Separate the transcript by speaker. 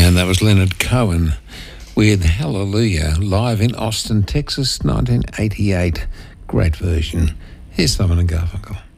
Speaker 1: And that was Leonard Cohen with Hallelujah, live in Austin, Texas, 1988. Great version. Here's Simon and Garfunkel.